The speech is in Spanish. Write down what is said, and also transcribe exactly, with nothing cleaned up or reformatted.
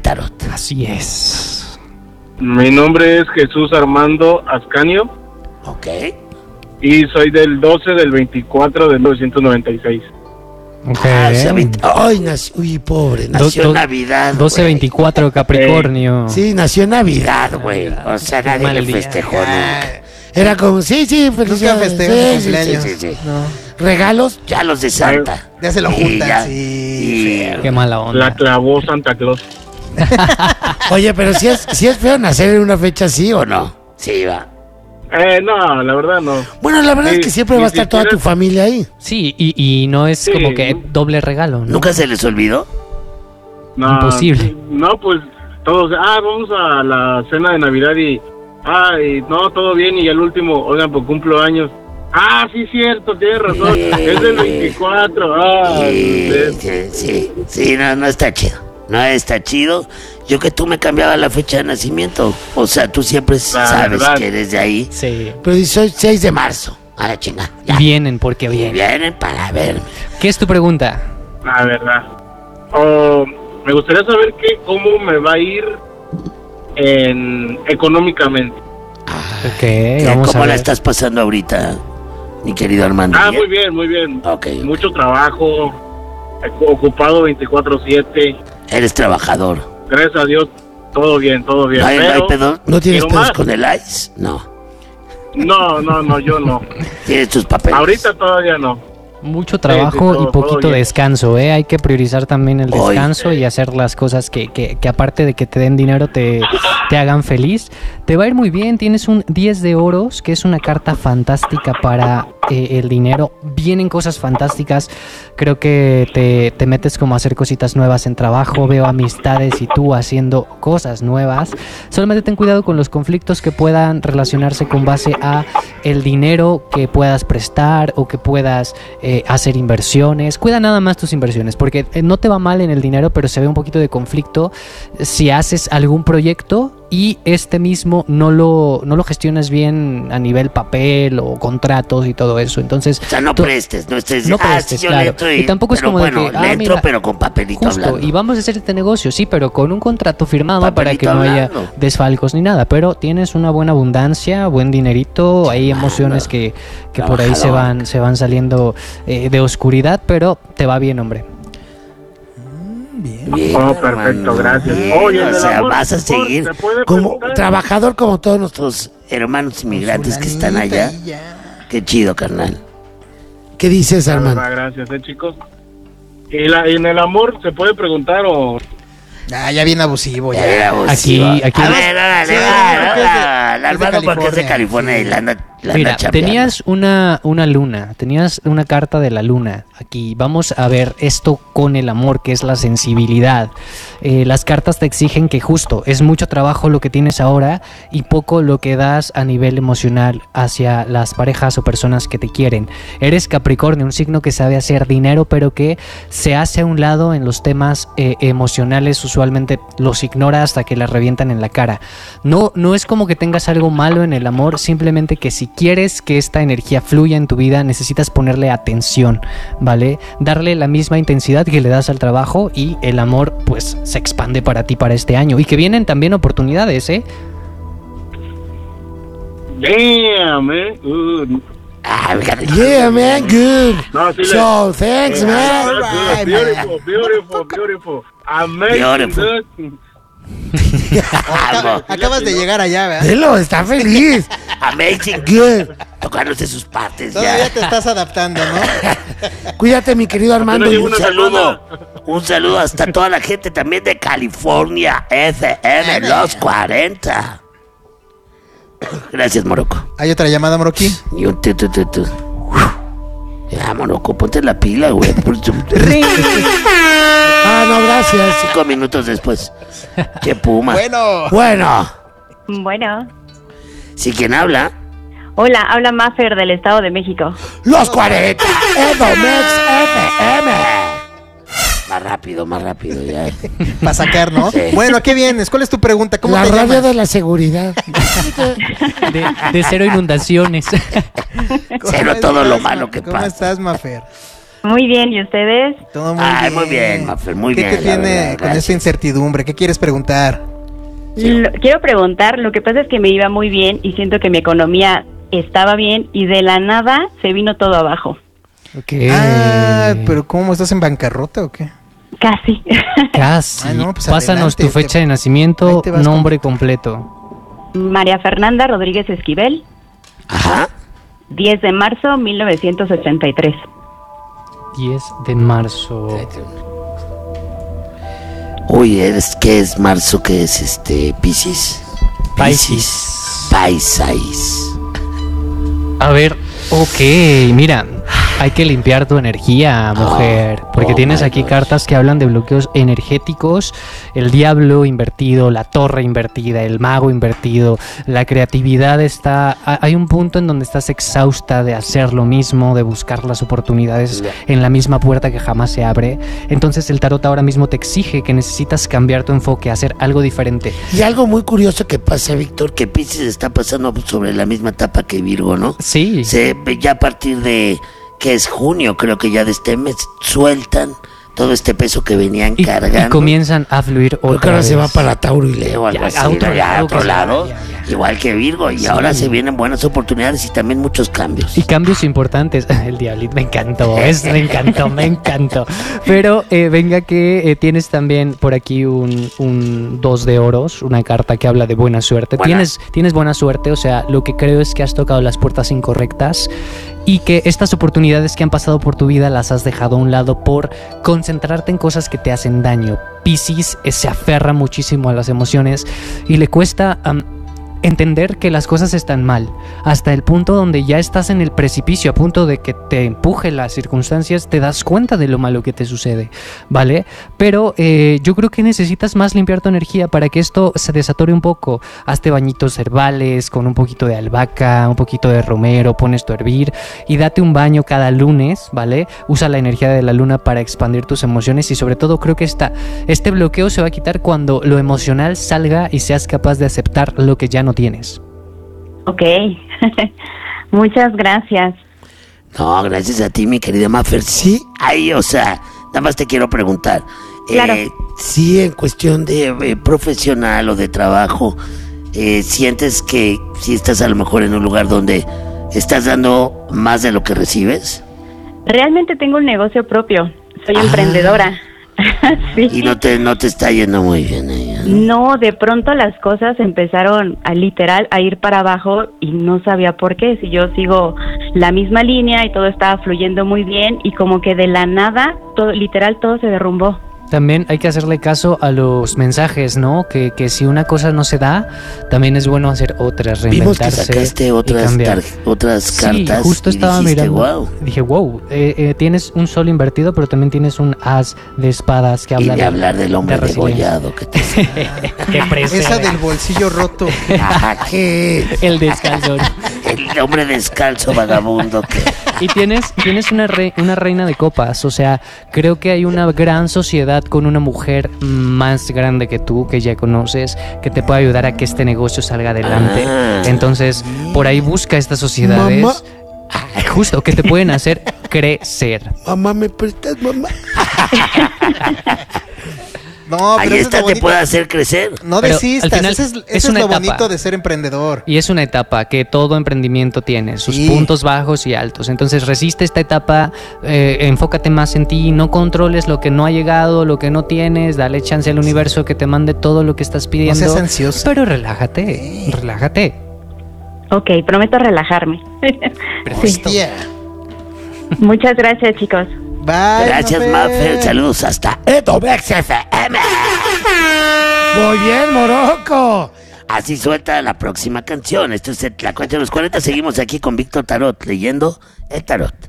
tarot. Así es. Mi nombre es Jesús Armando Ascanio. Ok. Y soy del doce del veinticuatro de mil novecientos noventa y seis. Okay. Ah, o sea, veinte Ay, nació, uy, pobre, nació Do, en Navidad. doce veinticuatro Capricornio. Sí, nació en Navidad, güey. O sea, nadie mal le día. festejó nunca. Era como, sí, sí, felicidades. festejo sí, su sí, cumpleaños. sí, sí, sí. No. Regalos, ya los de Santa. Ya se lo Y juntan, ya. sí. Y- Qué mala La onda. clavó Santa Claus. Oye, pero si es, si es feo nacer en una fecha así o no. Sí, va. Eh, no, la verdad no. Bueno, la verdad Sí, es que siempre ni va a estar toda tu siquiera- familia ahí. Sí, y, y no es Sí. como que doble regalo, ¿no? ¿Nunca se les olvidó? No, Imposible. No, pues todos, ah, vamos a la cena de Navidad y, ah, y no, todo bien, y el último, oigan, pues cumplo años. Ah, sí, cierto, tienes razón, Sí. es del veinticuatro, ah. Sí, es- sí, sí, sí, no, no está chido. No está chido. Yo que tú me cambiaba la fecha de nacimiento. O sea, tú siempre sabes verdad. que eres de ahí. Sí. Pero soy seis de marzo. A la chinga. Y vienen porque Y vienen. vienen para verme. ¿Qué es tu pregunta? La verdad. Oh, me gustaría saber qué, cómo me va a ir en, económicamente. Ok, ¿Qué- vamos a ¿Cómo la ver. estás pasando ahorita, mi querido Armando? Ah, muy bien, muy bien. Ok. Mucho trabajo, ocupado veinticuatro siete. Eres trabajador. Gracias a Dios, todo bien, todo bien. ¿No hay, no hay pero pedo? ¿No tienes quiero pedos más. con el ICE? No. No, no, no, yo no. Tienes tus papeles. Ahorita todavía no. Mucho trabajo Sí, sí, todo- y poquito todo bien. descanso, ¿eh? Hay que priorizar también el Hoy. descanso y hacer las cosas que, que, que aparte de que te den dinero te, te hagan feliz. Te va a ir muy bien, tienes un diez de oros, que es una carta fantástica para eh, el dinero. Vienen cosas fantásticas, creo que te, te metes como a hacer cositas nuevas en trabajo, veo amistades y tú haciendo cosas nuevas. Solamente ten cuidado con los conflictos que puedan relacionarse con base a el dinero que puedas prestar o que puedas eh, hacer inversiones. Cuida nada más tus inversiones, porque eh, no te va mal en el dinero, pero se ve un poquito de conflicto si haces algún proyecto y este mismo no lo, no lo gestionas bien a nivel papel o contratos y todo eso. Entonces, O sea, no tú- prestes, no estés... no ah, prestes, sí, yo claro. le entro Y tampoco es pero como de bueno, que, ah, le entro, mira, pero con papelito justo, hablando. y vamos a hacer este negocio, sí, pero con un contrato firmado para Papelito que no haya hablando. desfalcos ni nada, pero tienes una buena abundancia, buen dinerito, hay emociones que, que por ahí se Trabajador. van, se van saliendo eh, de oscuridad, pero te va bien, hombre. Bien. Bien, Oh, perfecto, hermano, gracias. bien, Oye, o del sea, amor, vas a ¿se puede- seguir se puede como preguntar? trabajador como todos nuestros hermanos inmigrantes que están allá. Fulanita y ya. Qué chido, carnal. ¿Qué dices, La Armando? verdad, gracias, eh, chicos. ¿Y, la, ¿Y en el amor se puede preguntar o...? Ah, ya bien abusivo, Ya ya. era abusivo. Aquí- aquí- A ver, órale, Sí, va, porque es de- va, es de Armando, porque es de California. California y Sí. la anda, la Mira, anda chambeando. tenías una, una luna, tenías una carta de la luna aquí. Vamos a ver esto con el amor, que es la sensibilidad. Eh, las cartas te exigen que justo es mucho trabajo lo que tienes ahora y poco lo que das a nivel emocional hacia las parejas o personas que te quieren. Eres Capricornio, un signo que sabe hacer dinero, pero que se hace a un lado en los temas eh, emocionales. Usualmente los ignora hasta que las revientan en la cara. No, no es como que tengas algo malo en el amor, simplemente que si quieres que esta energía fluya en tu vida, necesitas ponerle atención, ¿vale? Darle la misma intensidad que le das al trabajo y el amor, pues, se expande para ti para este año. Y que vienen también oportunidades, ¿eh? Damn, eh. Uh, Ah, fíjate. Yeah, man, good. No, sí le- So, thanks, man. that's good. Beautiful, beautiful, beautiful. Amazing, Beautiful. dude. Vamos. Acabas de llegar allá, ¿verdad? Velo, está feliz. Amazing, good. Tocándose sus partes Todavía ya. te estás adaptando, ¿no? Cuídate, mi querido Armando. Apenas Y llevo un una saludo. semana. Un saludo hasta toda la gente también de California F M Los cuarenta. Gracias, Morocco. Hay otra llamada, Moroqui. Y un tu, tu, tu, tu. Ya, Morocco, ponte la pila, güey. Ah, no, gracias. Cinco minutos después. Qué puma. Bueno. Bueno. Bueno. ¿Sí quién habla? Hola, habla Maffer del Estado de México. Los cuarenta. Edomex F M. Más rápido, más rápido ya. Para sacar, ¿no? Sí. Bueno, ¿a qué vienes? ¿Cuál es tu pregunta? ¿Cómo La te radio llamas? de la seguridad. De, de cero inundaciones. ¿Cómo Cero todo estás, lo malo Ma- que ¿Cómo pasa. estás, Mafer? Muy bien, ¿y ustedes? Todo muy Ay, bien. muy bien, Mafer, muy ¿Qué bien, te la tiene verdad, con gracias. esta incertidumbre? ¿Qué quieres preguntar? Lo- quiero preguntar, lo que pasa es que me iba muy bien y siento que mi economía estaba bien y de la nada se vino todo abajo. Ok. Ah, pero ¿cómo? ¿Estás en bancarrota o qué? Casi. Casi. Ah, no, pues Pásanos adelante, tu fecha te- de nacimiento, ahí te vas nombre completo. María Fernanda Rodríguez Esquivel, Ajá. diez de marzo mil novecientos ochenta y tres. diez de marzo. Uy, ¿eres qué es marzo? ¿Qué es este? ¿Piscis? Piscis. Piscis. A ver, ok, mira, hay que limpiar tu energía, mujer, porque oh tienes my aquí gosh. cartas que hablan de bloqueos energéticos, el diablo invertido, la torre invertida, el mago invertido, la creatividad está, ha- hay un punto en donde estás exhausta de hacer lo mismo, de buscar las oportunidades en la misma puerta que jamás se abre, entonces el tarot ahora mismo te exige que necesitas cambiar tu enfoque, hacer algo diferente. Y algo muy curioso que pasa, Víctor, que Piscis está pasando sobre la misma etapa que Virgo, ¿no? Sí. Se, ya a partir de, que es junio, creo que ya de este mes, sueltan todo este peso que venían Y, cargando. y comienzan a fluir Creo que otra ahora se va vez. para Tauro y Leo, algo Ya, así, a otro ¿no? Ya, a lado otro que se lado, vaya, ya, igual que Virgo, y Sí. ahora se vienen buenas oportunidades y también muchos cambios. Y cambios importantes. El diablito me encantó, es, me encantó, me encantó. Pero eh, venga que eh, tienes también por aquí un, un dos de oros, una carta que habla de buena suerte. Buena. Tienes, tienes buena suerte, o sea, lo que creo es que has tocado las puertas incorrectas y que estas oportunidades que han pasado por tu vida las has dejado a un lado por concentrarte en cosas que te hacen daño. Piscis eh, se aferra muchísimo a las emociones y le cuesta am, entender que las cosas están mal, hasta el punto donde ya estás en el precipicio, a punto de que te empuje las circunstancias, te das cuenta de lo malo que te sucede, ¿vale? Pero eh, yo creo que necesitas más limpiar tu energía para que esto se desatore un poco. Hazte bañitos herbales con un poquito de albahaca, un poquito de romero, pones tu a hervir y date un baño cada lunes, ¿vale? Usa la energía de la luna para expandir tus emociones y sobre todo creo que esta, este bloqueo se va a quitar cuando lo emocional salga y seas capaz de aceptar lo que ya no tienes. Ok. Muchas gracias. No, gracias a ti, mi querida Mafer. Sí, ahí, o sea, nada más te quiero preguntar. Claro. Eh, sí, en cuestión de eh, profesional o de trabajo, eh, ¿sientes que si estás a lo mejor en un lugar donde estás dando más de lo que recibes? Realmente tengo un negocio propio. Soy Ah. emprendedora. Sí. Y no te, no te está yendo muy bien ella, ¿no? No, de pronto las cosas empezaron a literal a ir para abajo y no sabía por qué. Si yo sigo la misma línea y todo estaba fluyendo muy bien y como que de la nada, todo, literal todo se derrumbó. También hay que hacerle caso a los mensajes, ¿no? Que, que si una cosa no se da, también es bueno hacer otras, Vimos que reinventarse sacaste y otras, cambiar. tar- otras Sí, cartas justo y estaba dijiste, mirando. wow. Dije, wow, eh, eh, tienes un sol invertido, pero también tienes un as de espadas que Y habla de hablar del hombre de resiliencia. degollado que te... Que precede. Esa del bolsillo roto. Ajá, ¿qué? El descalzo. El hombre descalzo vagabundo que... Y tienes, tienes una, re- una reina de copas, o sea, creo que hay una gran sociedad con una mujer más grande que tú, que ya conoces, que te puede ayudar a que este negocio salga adelante. Ah. Entonces, por ahí busca estas sociedades. Mamá. Ah, justo, que te pueden hacer crecer. Mamá, ¿me prestas, mamá? No, Ahí pero eso es esta lo te bonito. puede hacer crecer. No Pero desistas, al final eso es, es eso es una lo etapa. bonito de ser emprendedor. Y es una etapa que todo emprendimiento tiene, sus Sí. puntos bajos y altos. Entonces resiste esta etapa, eh, enfócate más en ti, no controles lo que no ha llegado, lo que no tienes, dale chance al universo que te mande todo lo que estás No pidiendo. seas ansioso. Pero relájate, relájate. Ok, prometo relajarme. Sí. Hostia. Muchas gracias, chicos. Bye, Gracias, Mafer. Saludos hasta Edomex F M. Muy bien, Morocco. Así suelta la próxima canción. Esto es La Cuenta de los cuarenta. Seguimos aquí con Víctor Tarot leyendo el tarot.